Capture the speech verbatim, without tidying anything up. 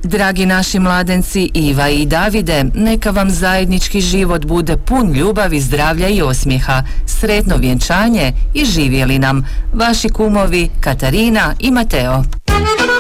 Dragi naši mladenci Iva i Davide, neka vam zajednički život bude pun ljubavi, zdravlja i osmijeha, sretno vjenčanje i živjeli nam vaši kumovi Katarina i Mateo.